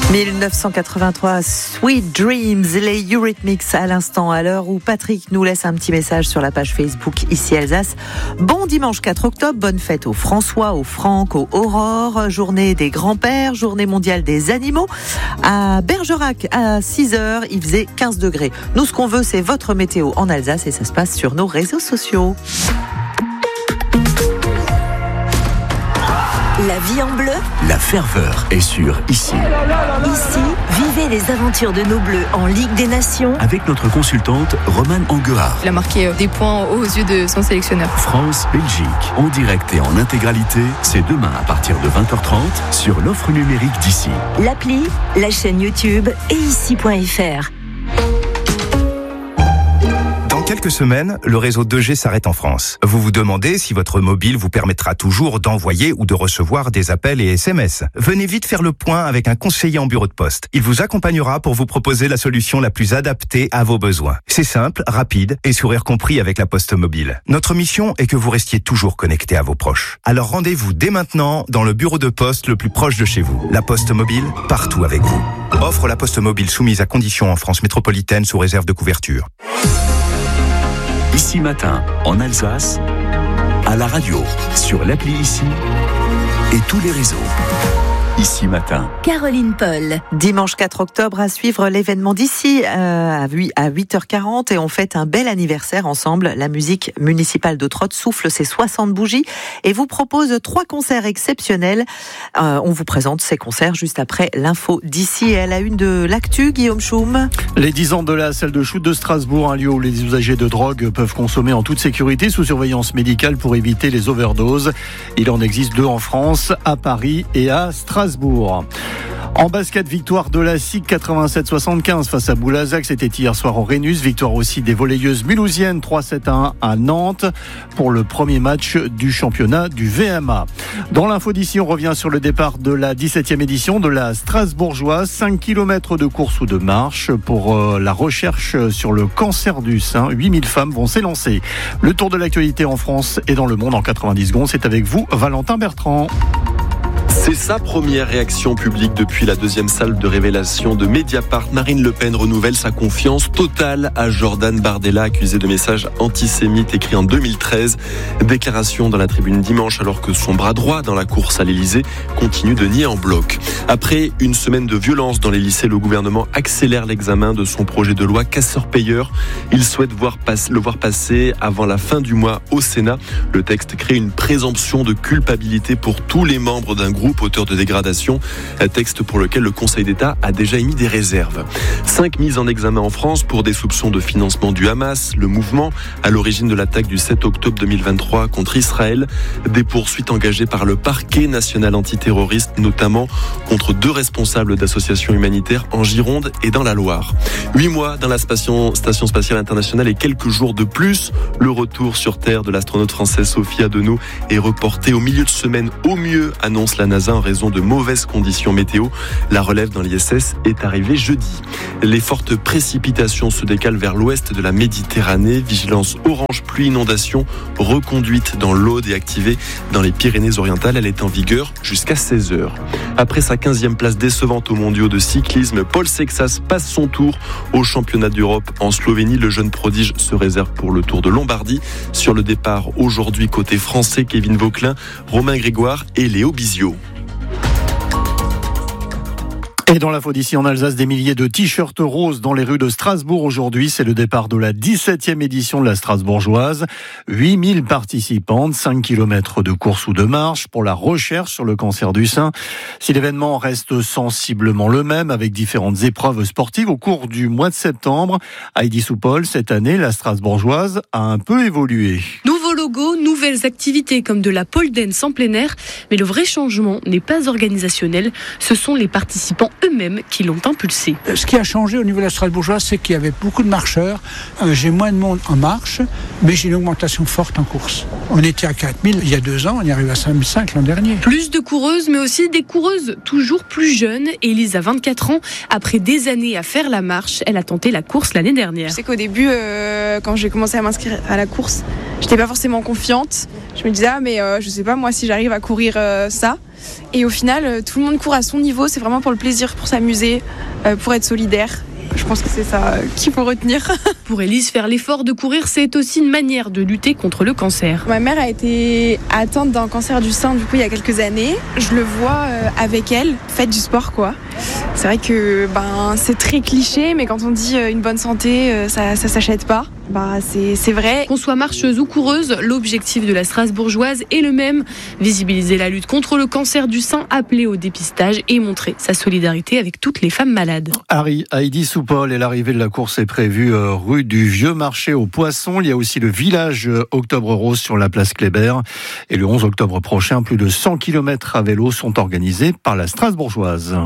1983, Sweet Dreams, les Eurythmics à l'instant, à l'heure où Patrick nous laisse un petit message sur la page Facebook Ici Alsace. Bon dimanche 4 octobre, bonne fête aux François, aux Franck, aux Aurore, journée des grands-pères, journée mondiale des animaux. À Bergerac, à 6h, il faisait 15 degrés. Nous, ce qu'on veut, c'est votre météo en Alsace et ça se passe sur nos réseaux sociaux. La vie en bleu. La ferveur est sur Ici. Ici, vivez les aventures de nos bleus en Ligue des Nations. Avec notre consultante Romane Anguard. Il a marqué des points aux yeux de son sélectionneur. France-Belgique, en direct et en intégralité, c'est demain à partir de 20h30 sur l'offre numérique d'Ici. L'appli, la chaîne YouTube et ici.fr. Dans quelques semaines, le réseau 2G s'arrête en France. Vous vous demandez si votre mobile vous permettra toujours d'envoyer ou de recevoir des appels et SMS. Venez vite faire le point avec un conseiller en bureau de poste. Il vous accompagnera pour vous proposer la solution la plus adaptée à vos besoins. C'est simple, rapide et sourire compris avec la Poste Mobile. Notre mission est que vous restiez toujours connecté à vos proches. Alors rendez-vous dès maintenant dans le bureau de poste le plus proche de chez vous. La Poste Mobile, partout avec vous. Offre la Poste Mobile soumise à conditions en France métropolitaine sous réserve de couverture. Ici matin, en Alsace, à la radio, sur l'appli Ici et tous les réseaux. Ici matin. Caroline Paul. Dimanche 4 octobre, à suivre l'événement d'Ici à 8h40 et on fête un bel anniversaire ensemble. La musique municipale de Trothe souffle ses 60 bougies et vous propose 3 concerts exceptionnels. On vous présente ces concerts juste après l'info d'Ici et à la une de l'actu, Guillaume Choum. Les 10 ans de la salle de shoot de Strasbourg, un lieu où les usagers de drogue peuvent consommer en toute sécurité sous surveillance médicale pour éviter les overdoses. Il en existe 2 en France, à Paris et à Strasbourg. En basket, victoire de la SIC 87-75 face à Boulazac, c'était hier soir en Rhénus. Victoire aussi des volleyeuses mulhousiennes 3-7-1 à Nantes pour le premier match du championnat du VMA. Dans l'info d'ici, on revient sur le départ de la 17e édition de la Strasbourgeoise. 5 km de course ou de marche pour la recherche sur le cancer du sein. 8000 femmes vont s'élancer. Le tour de l'actualité en France et dans le monde en 90 secondes. C'est avec vous, Valentin Bertrand. C'est sa première réaction publique depuis la 2e salle de révélation de Mediapart. Marine Le Pen renouvelle sa confiance totale à Jordan Bardella, accusé de messages antisémites écrits en 2013. Déclaration dans la tribune dimanche alors que son bras droit dans la course à l'Elysée continue de nier en bloc. Après une semaine de violence dans les lycées, le gouvernement accélère l'examen de son projet de loi casseur-payeur. Il souhaite le voir passer avant la fin du mois au Sénat. Le texte crée une présomption de culpabilité pour tous les membres d'un groupe auteur de dégradation, un texte pour lequel le Conseil d'État a déjà émis des réserves. 5 mises en examen en France pour des soupçons de financement du Hamas, le mouvement à l'origine de l'attaque du 7 octobre 2023 contre Israël. Des poursuites engagées par le parquet national antiterroriste, notamment contre 2 responsables d'associations humanitaires en Gironde et dans la Loire. 8 mois dans la Station spatiale internationale et quelques jours de plus. Le retour sur Terre de l'astronaute française Sophie Adenau est reporté au milieu de semaine au mieux, annonce la NASA en raison de mauvaises conditions météo. La relève dans l'ISS est arrivée jeudi. Les fortes précipitations se décalent vers l'ouest de la Méditerranée. Vigilance orange pluie inondation reconduite dans l'Aude et activée dans les Pyrénées-Orientales. Elle est en vigueur jusqu'à 16h. Après sa 15e place décevante aux mondiaux de cyclisme, Paul Sexas passe son tour au championnat d'Europe en Slovénie. Le jeune prodige se réserve pour le Tour de Lombardie. Sur le départ aujourd'hui côté français, Kevin Vauquelin, Romain Grégoire et Léo Bizio. Et dans l'info d'ici en Alsace, des milliers de t-shirts roses dans les rues de Strasbourg aujourd'hui. C'est le départ de la 17e édition de la Strasbourgeoise. 8000 participantes, 5 km de course ou de marche pour la recherche sur le cancer du sein. Si l'événement reste sensiblement le même avec différentes épreuves sportives au cours du mois de septembre, Heidi Soupol, cette année, la Strasbourgeoise a un peu évolué. Nouveau logo, nouvelles activités comme de la pole dance en plein air. Mais le vrai changement n'est pas organisationnel. Ce sont les participants eux-mêmes qui l'ont impulsé. Ce qui a changé au niveau de la Strasbourgeoise, c'est qu'il y avait beaucoup de marcheurs. J'ai moins de monde en marche, mais j'ai une augmentation forte en course. On était à 4000 il y a 2 ans, on y arrive à 5005 l'an dernier. Plus de coureuses, mais aussi des coureuses toujours plus jeunes. Élise a 24 ans. Après des années à faire la marche, elle a tenté la course l'année dernière. Je sais qu'au début, quand j'ai commencé à m'inscrire à la course, j'étais pas forcément confiante. Je me disais, mais je sais pas moi si j'arrive à courir ça. Et au final, tout le monde court à son niveau. C'est vraiment pour le plaisir, pour s'amuser, pour être solidaire. Je pense que c'est ça qu'il faut retenir. Pour Élise, faire l'effort de courir, c'est aussi une manière de lutter contre le cancer. Ma mère a été atteinte d'un cancer du sein il y a quelques années. Je le vois avec elle, faites du sport quoi. C'est vrai que c'est très cliché, mais quand on dit une bonne santé, ça s'achète pas. C'est vrai. Qu'on soit marcheuse ou coureuse, l'objectif de la Strasbourgeoise est le même. Visibiliser la lutte contre le cancer du sein, appeler au dépistage et montrer sa solidarité avec toutes les femmes malades. Heidi Soupol, et l'arrivée de la course est prévue rue du Vieux Marché aux Poissons. Il y a aussi le village Octobre Rose sur la place Kléber. Et le 11 octobre prochain, plus de 100 km à vélo sont organisés par la Strasbourgeoise.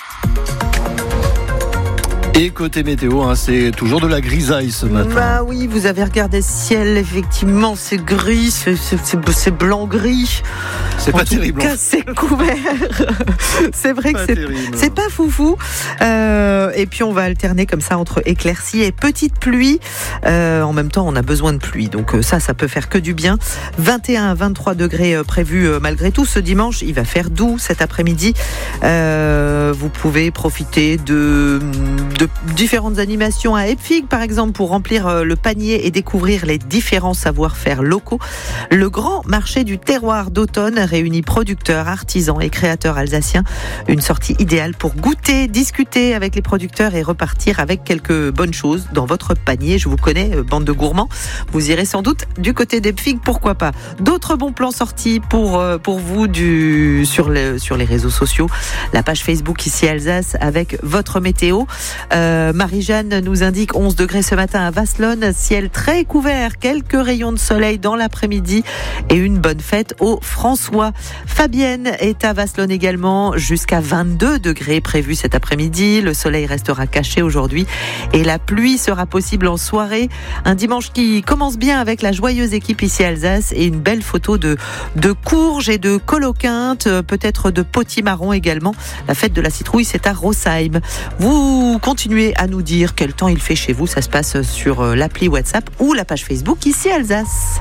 Et côté météo, c'est toujours de la grisaille ce matin. Oui, vous avez regardé le ciel, effectivement, c'est gris, c'est blanc-gris. C'est pas terrible. En tout cas, c'est couvert. C'est vrai que c'est pas foufou. Et puis on va alterner comme ça entre éclaircies et petites pluies. En même temps, on a besoin de pluie, donc ça peut faire que du bien. 21 à 23 degrés prévus malgré tout ce dimanche. Il va faire doux cet après-midi. Vous pouvez profiter de différentes animations à Epfig, par exemple, pour remplir le panier et découvrir les différents savoir-faire locaux. Le grand marché du terroir d'automne réunit producteurs, artisans et créateurs alsaciens. Une sortie idéale pour goûter, discuter avec les producteurs et repartir avec quelques bonnes choses dans votre panier. Je vous connais, bande de gourmands. Vous irez sans doute du côté d'Epfig, pourquoi pas. D'autres bons plans sortis pour vous sur les réseaux sociaux. La page Facebook ici Alsace avec votre météo. Marie-Jeanne nous indique 11 degrés ce matin à Vasselonne, ciel très couvert, quelques rayons de soleil dans l'après-midi et une bonne fête au François. Fabienne est à Vasselonne également, jusqu'à 22 degrés prévus cet après-midi. Le soleil restera caché aujourd'hui et la pluie sera possible en soirée. Un dimanche qui commence bien avec la joyeuse équipe ici Alsace et une belle photo de courges et de coloquintes, peut-être de potimarron également. La fête de la citrouille, c'est à Rossheim. Vous continuez à nous dire quel temps il fait chez vous. Ça se passe sur l'appli WhatsApp ou la page Facebook ici Alsace.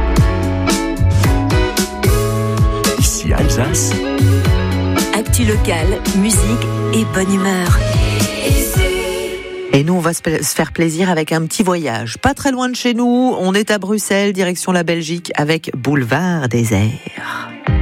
Ici Alsace. Actu locale, musique et bonne humeur. Et nous, on va se faire plaisir avec un petit voyage. Pas très loin de chez nous, on est à Bruxelles, direction la Belgique, avec Boulevard des Airs.